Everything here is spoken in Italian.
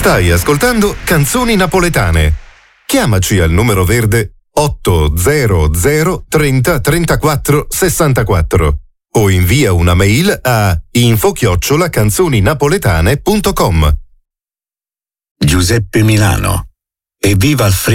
Stai ascoltando Canzoni Napoletane. Chiamaci al numero verde 800 30 34 64 o invia una mail a info@canzoninapoletane.com. Giuseppe Milano. Evviva il